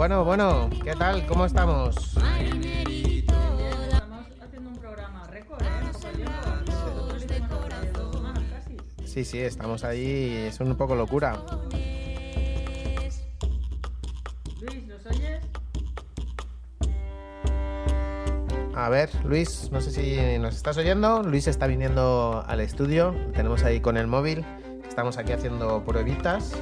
Bueno, ¿qué tal? ¿Cómo estamos? Estamos haciendo un programa récord, Nosotros hicimos hace 2 semanas casi. Sí, estamos ahí, es un poco locura. Luis, ¿los oyes? A ver, Luis, no sé si nos estás oyendo. Luis está viniendo al estudio, lo tenemos ahí con el móvil. Estamos aquí haciendo pruebitas.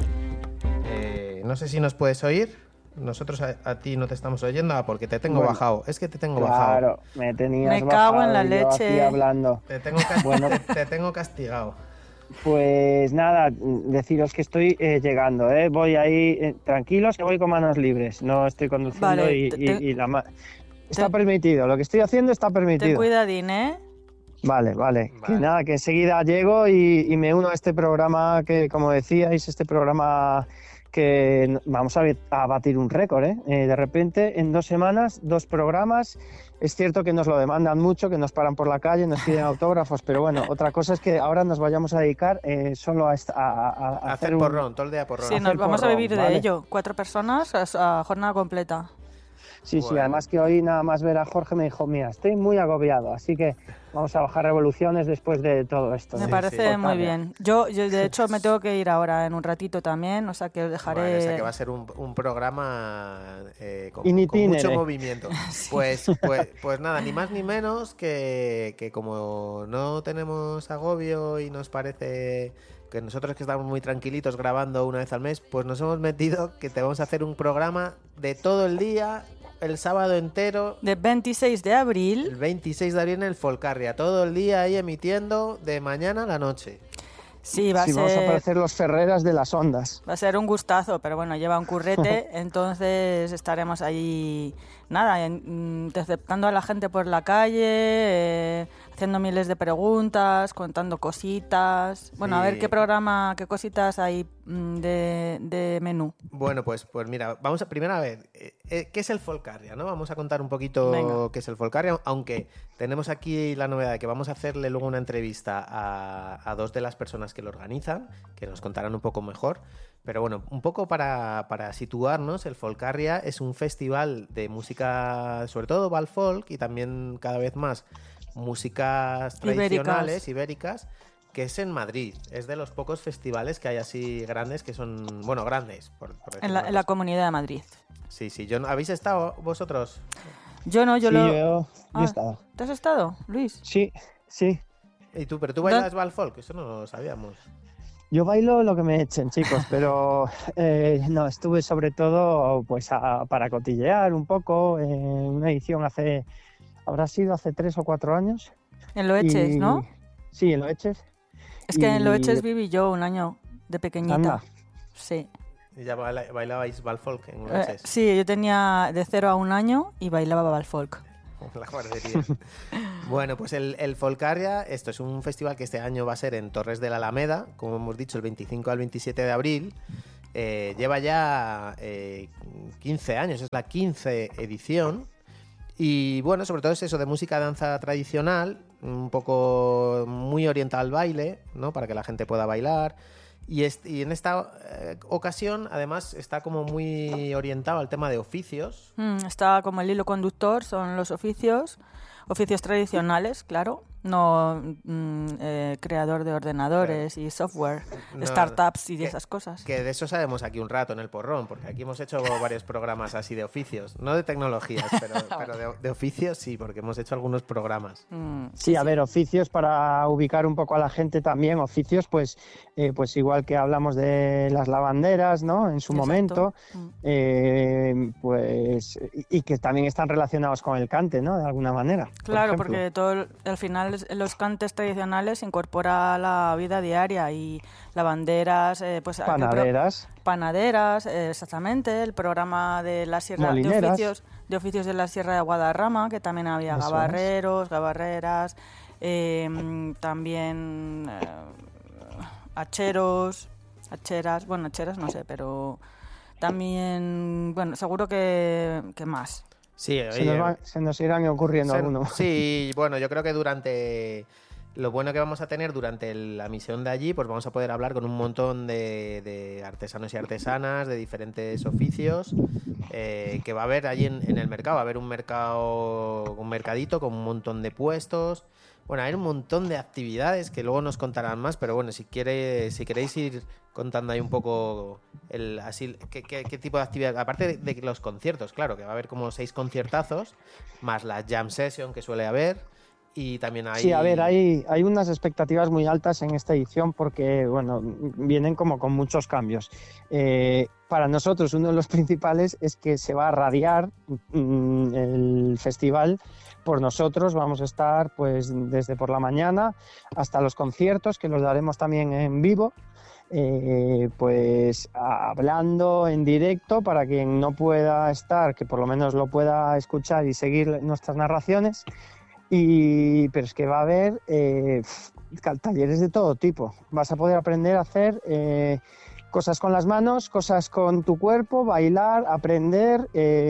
No sé si nos puedes oír. Nosotros a ti no te estamos oyendo porque te tengo bajado. Es que te tengo bajado. Claro, me tenías Me cago en la bajado y yo leche. aquí hablando. Te tengo castigado. Pues nada, deciros que estoy llegando, ¿eh? Voy ahí, tranquilos, que voy con manos libres. No estoy conduciendo Vale, está permitido, lo que estoy haciendo está permitido. Ten cuidadín, ¿eh? Vale. Que nada, que enseguida llego y me uno a este programa que, como decíais, este programa que vamos a batir un récord, ¿eh? De repente, en 2 semanas, 2 programas. Es cierto que nos lo demandan mucho, que nos paran por la calle, nos piden autógrafos, pero bueno, otra cosa es que ahora nos vayamos a dedicar solo a hacer porrón, todo el día porrón. Sí, nos vamos a vivir ¿vale? de ello. 4 personas a jornada completa. Sí, además que hoy nada más ver a Jorge me dijo, mira, estoy muy agobiado, así que vamos a bajar revoluciones después de todo esto. Me parece muy bien. Yo de hecho me tengo que ir ahora en un ratito también, o sea que os dejaré... Vale, o sea que va a ser un programa con itinere. Mucho movimiento. Sí. Pues nada, ni más ni menos que como no tenemos agobio y nos parece que nosotros que estamos muy tranquilitos grabando una vez al mes, pues nos hemos metido que te vamos a hacer un programa de todo el día, el sábado entero. De 26 de abril. El 26 de abril en el Folcarria, todo el día ahí emitiendo de mañana a la noche. Sí, vamos a aparecer los Ferreras de las ondas. Va a ser un gustazo, pero bueno, lleva un currete, entonces estaremos ahí, nada, interceptando a la gente por la calle, haciendo miles de preguntas, contando cositas. Bueno, sí. A ver qué cositas hay de menú. Bueno, pues mira, vamos primero a ver, ¿qué es el Folcarria, no? Vamos a contar un poquito qué es el Folcarria, aunque tenemos aquí la novedad de que vamos a hacerle luego una entrevista a 2 de las personas que lo organizan, que nos contarán un poco mejor. Pero bueno, un poco para situarnos, el Folcarria es un festival de música, sobre todo Valfolk, y también cada vez más músicas tradicionales, ibéricas, que es en Madrid. Es de los pocos festivales que hay así grandes, que son, bueno, grandes. En la Comunidad de Madrid. Sí. ¿Habéis estado vosotros? Yo no, yo he estado. ¿Te has estado, Luis? Sí. ¿Y tú? ¿Pero tú bailas Valfolk? Eso no lo sabíamos. Yo bailo lo que me echen, chicos, pero no, estuve sobre todo pues para cotillear un poco en una edición habrá sido hace 3 o 4 años. En Loeches, ¿no? Sí, en Loeches. Es que en Loeches viví yo un año de pequeñita. Anda. Sí. ¿Y ya bailabais Valfolk en Loeches? Sí, yo tenía de 0 a 1 año y bailaba Valfolk. La guardería. Bueno, pues el Folcarria, esto es un festival que este año va a ser en Torres de la Alameda, como hemos dicho, el 25 al 27 de abril. Lleva ya 15 años, es la 15 edición. Y bueno, sobre todo es eso de música, danza tradicional, un poco muy orientada al baile, ¿no? Para que la gente pueda bailar. Y en esta ocasión, además, está como muy orientado al tema de oficios. Está como el hilo conductor, son los oficios tradicionales, claro, no creador de ordenadores y software, startups y esas cosas. Que de eso sabemos aquí un rato en el porrón, porque aquí hemos hecho varios programas así de oficios, no de tecnologías, pero de oficios sí, porque hemos hecho algunos programas. Sí, a ver, oficios para ubicar un poco a la gente también, oficios pues igual que hablamos de las lavanderas, ¿no? En su momento, pues y que también están relacionados con el cante, ¿no? De alguna manera. Claro, porque al final los cantes tradicionales incorpora la vida diaria y lavanderas, pues panaderas, exactamente, el programa de la Sierra de oficios de la Sierra de Guadarrama, que también había gabarreros, gabarreras, también hacheras, no sé, pero también, bueno, seguro que más. Sí, se nos irán ocurriendo algunos. Sí, bueno, yo creo que durante lo bueno que vamos a tener durante la misión de allí, pues vamos a poder hablar con un montón de artesanos y artesanas de diferentes oficios que va a haber allí en el mercado. Va a haber un mercadito con un montón de puestos. Bueno, hay un montón de actividades que luego nos contarán más, pero bueno, si queréis ir contando ahí un poco qué tipo de actividad, aparte de los conciertos, claro, que va a haber como 6 conciertazos, más la jam session que suele haber, y también hay... Sí, a ver, hay unas expectativas muy altas en esta edición porque, bueno, vienen como con muchos cambios. Para nosotros uno de los principales es que se va a radiar el festival por nosotros. Vamos a estar pues desde por la mañana hasta los conciertos, que los daremos también en vivo, pues hablando en directo para quien no pueda estar, que por lo menos lo pueda escuchar y seguir nuestras narraciones. Pero es que va a haber talleres de todo tipo. Vas a poder aprender a hacer cosas con las manos, cosas con tu cuerpo, bailar, aprender.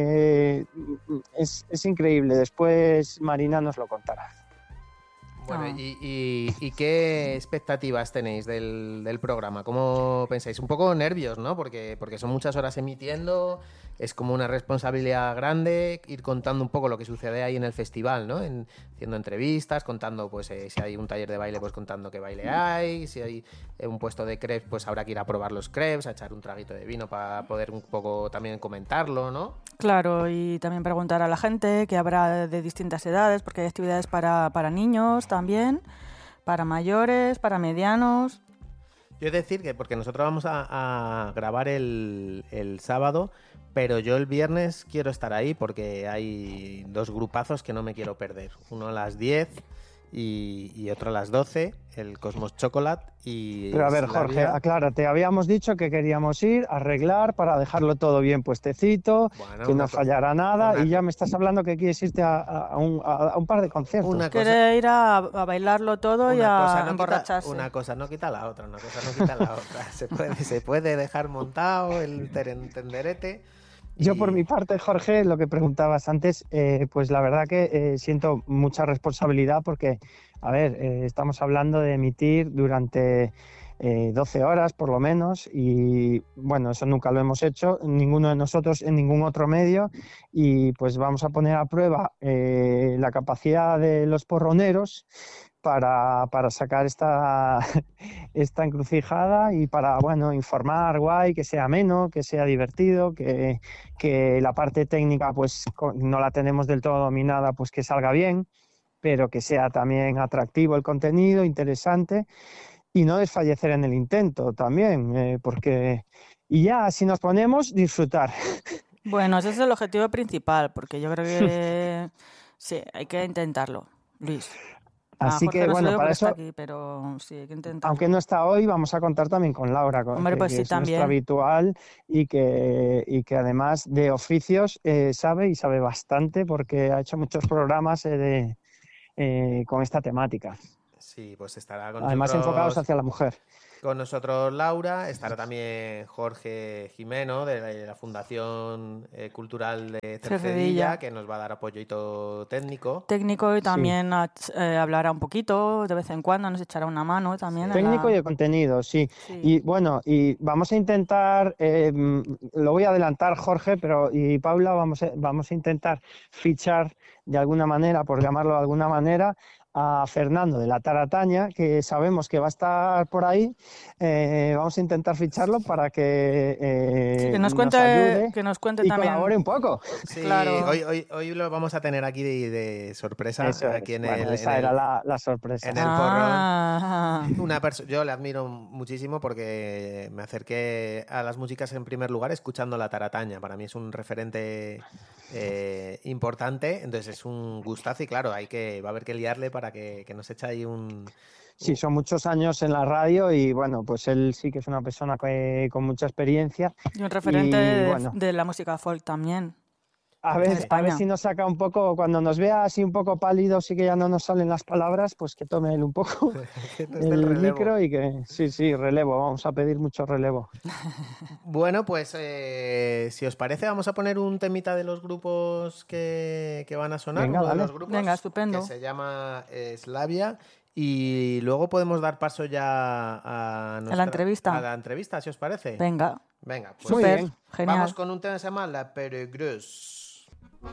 Es increíble. Después Marina nos lo contará. Bueno, ¿y qué expectativas tenéis del programa? ¿Cómo pensáis? Un poco nervios, ¿no? Porque son muchas horas emitiendo, es como una responsabilidad grande ir contando un poco lo que sucede ahí en el festival, ¿no? Haciendo entrevistas, contando, pues, si hay un taller de baile, pues contando qué baile hay, si hay un puesto de crepes, pues habrá que ir a probar los crepes, a echar un traguito de vino para poder un poco también comentarlo, ¿no? Claro, y también preguntar a la gente que habrá de distintas edades, porque hay actividades para niños también, para mayores, para medianos. Yo he de decir que porque nosotros vamos a grabar el sábado, pero yo el viernes quiero estar ahí porque hay 2 grupazos que no me quiero perder. Uno a las 10 y otro a las 12, el Cosmos Chocolate y... Pero a ver, Jorge, aclárate. Habíamos dicho que queríamos ir, arreglar para dejarlo todo bien puestecito, que no fallara nada, y ya me estás hablando que quieres irte a un par de conciertos. Quiere ir a bailarlo todo y a emborracharse. Una cosa no quita la otra, Se puede dejar montado el tenderete. Yo por mi parte, Jorge, lo que preguntabas antes, pues la verdad que siento mucha responsabilidad porque, a ver, estamos hablando de emitir durante 12 horas por lo menos y bueno, eso nunca lo hemos hecho, ninguno de nosotros en ningún otro medio y pues vamos a poner a prueba la capacidad de los porroneros para sacar esta encrucijada y para, bueno, informar guay, que sea ameno, que sea divertido, que la parte técnica pues no la tenemos del todo dominada, pues que salga bien, pero que sea también atractivo el contenido, interesante y no desfallecer en el intento también, porque... Y ya, si nos ponemos, disfrutar. Bueno, ese es el objetivo principal, porque yo creo que sí, hay que intentarlo, Luis. Así que bueno, para eso, aquí, pero sí, hay que intentarlo. Aunque no está hoy, vamos a contar también con Laura, Hombre, pues que sí, es también. nuestra habitual y que además de oficios sabe bastante porque ha hecho muchos programas con esta temática. Sí, pues estará con además nosotros, enfocados hacia la mujer. Con nosotros Laura, estará también Jorge Jimeno de la Fundación Cultural de Cercedilla, que nos va a dar apoyo técnico. Técnico y también hablará un poquito, de vez en cuando nos echará una mano también. Técnico y de contenido, sí. Y bueno, y vamos a intentar, lo voy a adelantar Jorge, y Paula, vamos a intentar fichar de alguna manera, por llamarlo de alguna manera, a Fernando de la Tarataña, que sabemos que va a estar por ahí. Vamos a intentar ficharlo para que, nos cuente, ayude y también colabore un poco. Sí, claro. Hoy lo vamos a tener aquí de sorpresa. Aquí esa era la sorpresa. En el porrón. Yo le admiro muchísimo porque me acerqué a las músicas en primer lugar escuchando la Tarataña. Para mí es un referente importante, entonces es un gustazo y claro, va a haber que liarle para que nos eche ahí un... Sí, son muchos años en la radio y bueno, pues él sí que es una persona con mucha experiencia. Y un referente de la música folk también. A ver si nos saca un poco, cuando nos vea así un poco pálidos y que ya no nos salen las palabras, pues que tome él un poco el micro y que sí, relevo, vamos a pedir mucho relevo. Bueno, pues si os parece vamos a poner un temita de los grupos que van a sonar. Venga, uno dale. de los grupos. Venga, estupendo. Que se llama Slavia Y luego podemos dar paso ya a la entrevista. A la entrevista, si os parece. Venga. Venga, pues súper, genial. Vamos con un tema que se llama La Peregrus.